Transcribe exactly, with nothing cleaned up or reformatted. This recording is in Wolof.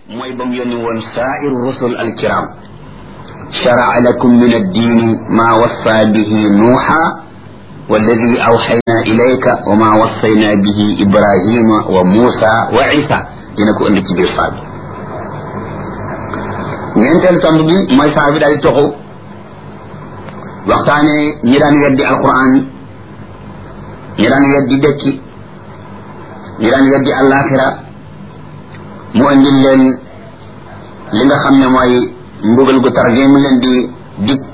mooy ba mu yónni woon saa'ir rusul alkiram shara'a lakum min addiini maa wassa bihi nuuha walladi awxayna ilayka wa maa wassayna bihi ibrahima wa muusa wa isa dina ko indi ci biir saar bi ñeenteelu tomb bi mooy saar bi daal di toxu waxtaane ñi daan weddi alquran ñi daan weddi dëkki ñi daan weddi àllaaxira mu andil leen li nga xam ne mooy mbugal gu tar gi mu leen di dig